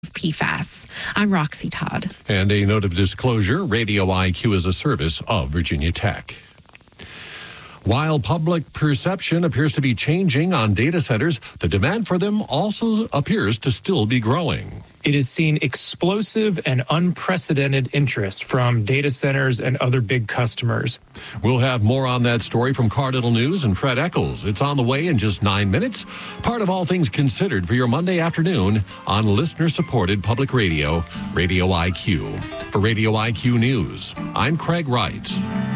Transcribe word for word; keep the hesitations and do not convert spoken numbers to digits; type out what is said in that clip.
P FAS. I'm Roxy Todd. And a note of disclosure, Radio I Q is a service of Virginia Tech. While public perception appears to be changing on data centers, the demand for them also appears to still be growing. It has seen explosive and unprecedented interest from data centers and other big customers. We'll have more on that story from Cardinal News and Fred Eccles. It's on the way in just nine minutes. Part of All Things Considered for your Monday afternoon on listener-supported public radio, Radio I Q. For Radio I Q News, I'm Craig Wright.